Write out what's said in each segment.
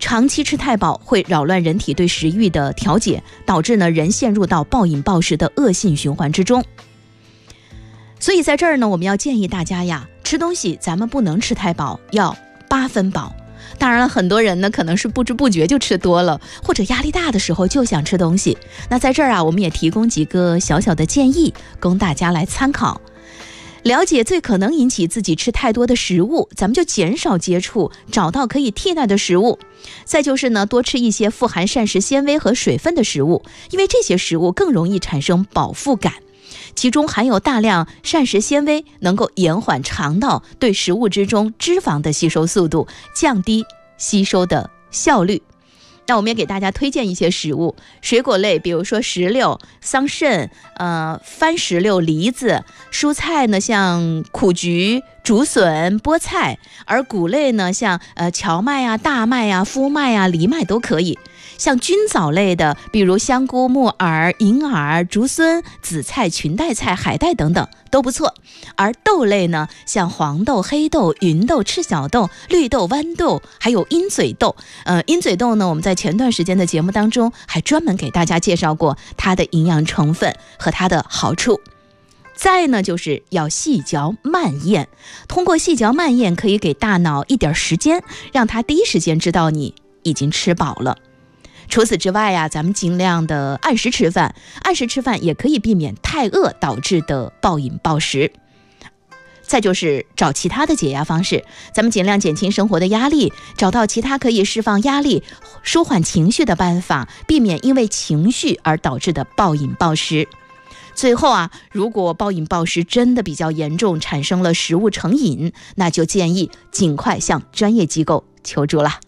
长期吃太饱会扰乱人体对食欲的调节，导致呢人陷入到暴饮暴食的恶性循环之中。所以在这儿呢，我们要建议大家呀，吃东西咱们不能吃太饱，要8分饱。当然了，很多人呢可能是不知不觉就吃多了，或者压力大的时候就想吃东西。那在这儿啊，我们也提供几个小小的建议，供大家来参考。了解最可能引起自己吃太多的食物，咱们就减少接触，找到可以替代的食物。再就是呢，多吃一些富含膳食纤维和水分的食物，因为这些食物更容易产生饱腹感。其中含有大量膳食纤维，能够延缓肠道对食物之中脂肪的吸收速度，降低吸收的效率。那我们也给大家推荐一些食物，水果类，比如说石榴、桑葚、番石榴、梨子；蔬菜呢，像苦菊、竹笋、菠菜；而谷类呢，像荞麦啊、大麦啊、麸麦啊、藜麦都可以。像菌藻类的，比如香菇、木耳、银耳、竹荪、紫菜、裙带菜、海带等等都不错。而豆类呢，像黄豆、黑豆、芸豆、赤小豆、绿豆、豌豆，还有鹰嘴豆。鹰嘴豆呢，我们在前段时间的节目当中还专门给大家介绍过它的营养成分和它的好处。再呢，就是要细嚼慢咽，通过细嚼慢咽可以给大脑一点时间，让它第一时间知道你已经吃饱了。除此之外呀，咱们尽量的按时吃饭，按时吃饭也可以避免太饿导致的暴饮暴食。再就是找其他的解压方式，咱们尽量减轻生活的压力，找到其他可以释放压力、舒缓情绪的办法，避免因为情绪而导致的暴饮暴食。最后啊，如果暴饮暴食真的比较严重，产生了食物成瘾，那就建议尽快向专业机构求助了。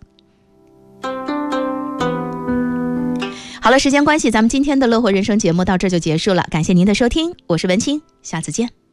好了，时间关系，咱们今天的乐活人生节目到这就结束了，感谢您的收听，我是文清，下次见。